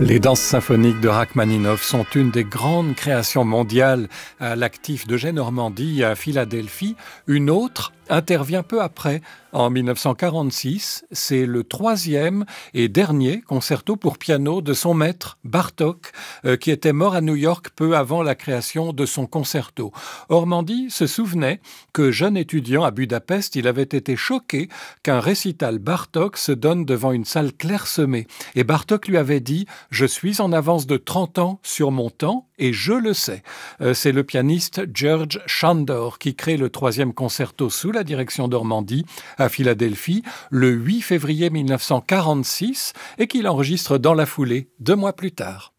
Les danses symphoniques de Rachmaninoff sont une des grandes créations mondiales à l'actif d'Eugène Ormandy à Philadelphie. Une autre intervient peu après, en 1946. C'est le troisième et dernier concerto pour piano de son maître, Bartók, qui était mort à New York peu avant la création de son concerto. Ormandy se souvenait que, jeune étudiant à Budapest, il avait été choqué qu'un récital Bartók se donne devant une salle clairsemée. Et Bartók lui avait dit « Je suis en avance de 30 ans sur mon temps et je le sais ». C'est le pianiste George Chandor qui crée le troisième concerto sous la direction d'Ormandy à Philadelphie le 8 février 1946 et qu'il enregistre dans la foulée 2 mois plus tard.